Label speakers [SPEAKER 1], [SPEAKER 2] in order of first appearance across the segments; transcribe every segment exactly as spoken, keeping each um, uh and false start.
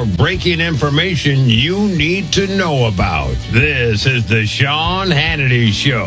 [SPEAKER 1] more breaking information you need to know about. This is the Sean Hannity Show.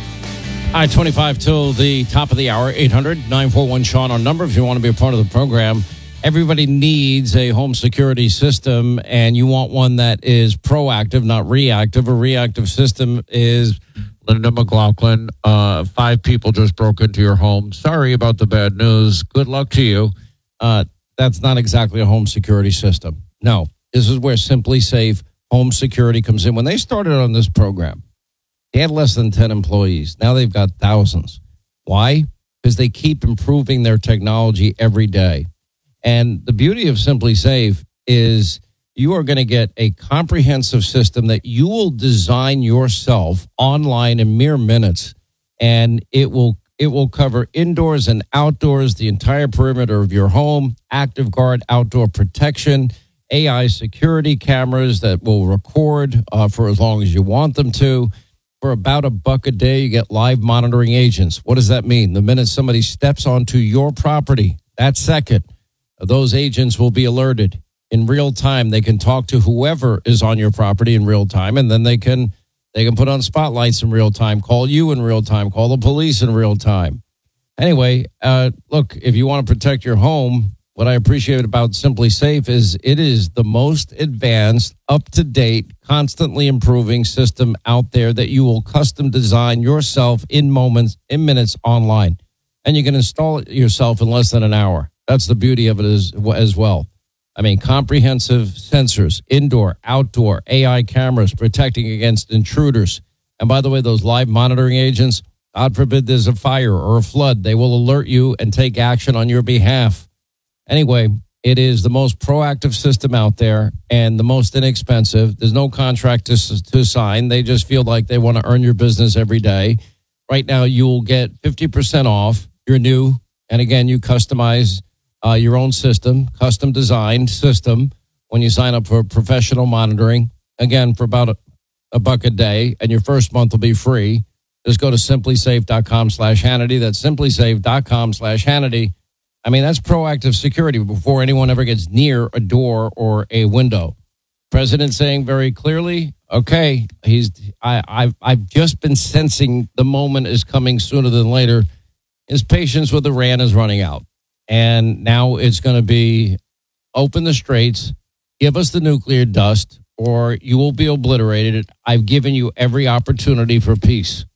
[SPEAKER 2] All right, twenty-five till the top of the hour, eight hundred nine four one Sean, our number if you want to be a part of the program. Everybody needs a home security system, and you want one that is proactive, not reactive. A reactive system is, Linda McLaughlin, uh, five people just broke into your home. Sorry about the bad news. Good luck to you. Uh, that's not exactly a home security system. No, this is where Simply Safe Home Security comes in. When they started on this program, they had less than ten employees. Now they've got thousands. Why? Because they keep improving their technology every day. And the beauty of Simply Safe is you are going to get a comprehensive system that you will design yourself online in mere minutes, and it will it will cover indoors and outdoors, the entire perimeter of your home, Active Guard outdoor protection, A I security cameras that will record uh, for as long as you want them to. For about a buck a day, you get live monitoring agents. What does that mean? The minute somebody steps onto your property, that second, those agents will be alerted in real time. They can talk to whoever is on your property in real time, and then they can they can put on spotlights in real time, call you in real time, call the police in real time. Anyway, uh, look, if you want to protect your home, what I appreciate about Simply Safe is it is the most advanced, up-to-date, constantly improving system out there that you will custom design yourself in moments, in minutes online. And you can install it yourself in less than an hour. That's the beauty of it as, as well. I mean, comprehensive sensors, indoor, outdoor, A I cameras, protecting against intruders. And by the way, those live monitoring agents, God forbid there's a fire or a flood, they will alert you and take action on your behalf. Anyway, it is the most proactive system out there and the most inexpensive. There's no contract to, to sign. They just feel like they want to earn your business every day. Right now, you'll get fifty percent off your new, and again, you customize Uh, your own system, custom designed system when you sign up for professional monitoring. Again, for about a, a buck a day, and your first month will be free. Just go to simplysafe.com slash Hannity. That's simplysafe.com slash Hannity. I mean, that's proactive security before anyone ever gets near a door or a window. President saying very clearly, okay, he's. I, I've, I've just been sensing the moment is coming sooner than later. His patience with Iran is running out. And now it's going to be open the straits, give us the nuclear dust, or you will be obliterated. I've given you every opportunity for peace.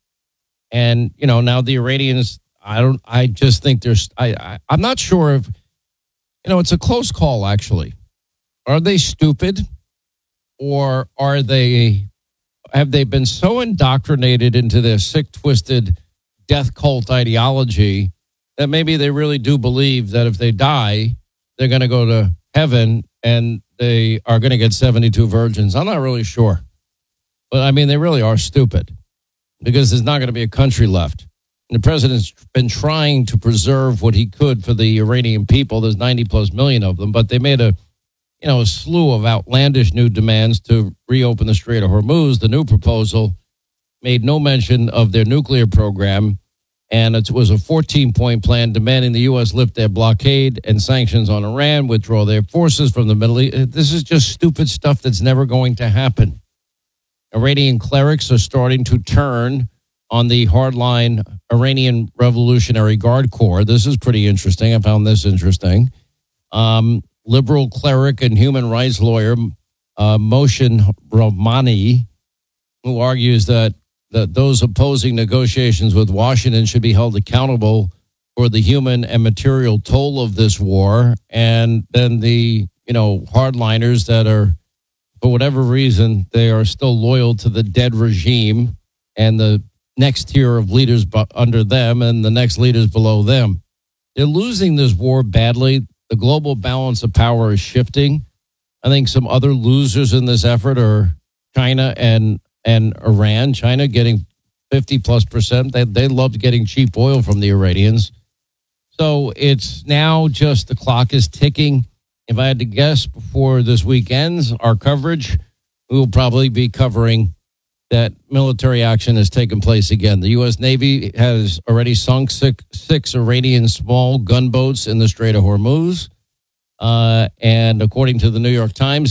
[SPEAKER 2] And, you know, now the Iranians, I don't, I just think there's, I, I, I'm not sure if, you know, it's a close call, actually. Are they stupid, or are they, have they been so indoctrinated into their sick, twisted death cult ideology that maybe they really do believe that if they die, they're going to go to heaven and they are going to get seventy-two virgins? I'm not really sure. But, I mean, they really are stupid because there's not going to be a country left. And the president's been trying to preserve what he could for the Iranian people. There's ninety plus million of them, but they made a, you know, a slew of outlandish new demands to reopen the Strait of Hormuz. The new proposal made no mention of their nuclear program. And it was a fourteen-point plan demanding the U S lift their blockade and sanctions on Iran, withdraw their forces from the Middle East. This is just stupid stuff that's never going to happen. Iranian clerics are starting to turn on the hardline Iranian Revolutionary Guard Corps. This is pretty interesting. I found this interesting. Um, liberal cleric and human rights lawyer uh, Mohsen Rahmani, who argues that that those opposing negotiations with Washington should be held accountable for the human and material toll of this war. And then the, you know, hardliners that are, for whatever reason, they are still loyal to the dead regime and the next tier of leaders under them and the next leaders below them. They're losing this war badly. The global balance of power is shifting. I think some other losers in this effort are China and and Iran. China getting fifty plus percent. They, they loved getting cheap oil from the Iranians. So it's now just the clock is ticking. If I had to guess before this week ends, our coverage, we will probably be covering that military action has taken place again. The U S Navy has already sunk six, six Iranian small gunboats in the Strait of Hormuz. Uh, and according to the New York Times,